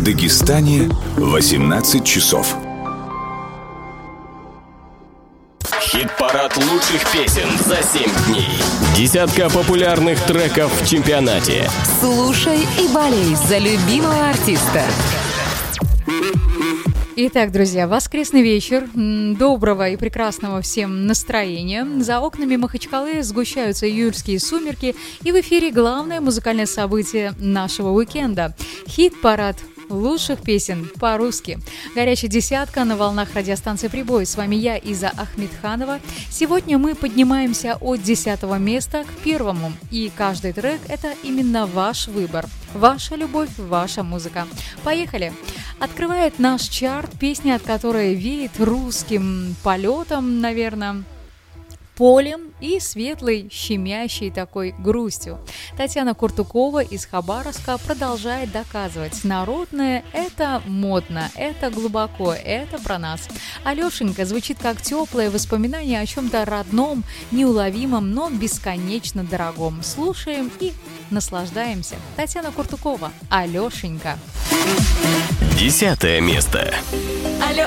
Дагестане 18 часов. Хит-парад лучших песен за 7 дней. Десятка популярных треков в чемпионате. Слушай и болей за любимого артиста. Итак, друзья, воскресный вечер. Доброго и прекрасного всем настроения. За окнами Махачкалы сгущаются июльские сумерки, и в эфире главное музыкальное событие нашего уикенда – хит-парад лучших песен по-русски. Горячая десятка на волнах радиостанции «Прибой». С вами я, Иза Ахмедханова. Сегодня мы поднимаемся от 10-го места к 1-му. И каждый трек – это именно ваш выбор. Ваша любовь, ваша музыка. Поехали! Открывает наш чарт песня, от которой веет русским полетом, наверное, полем и светлой, щемящей такой грустью. Татьяна Куртукова из Хабаровска продолжает доказывать: народное – это модно, это глубоко, это про нас. Алешенька звучит как теплое воспоминание о чем-то родном, неуловимом, но бесконечно дорогом. Слушаем и наслаждаемся. Татьяна Куртукова, Алешенька. 10-е место.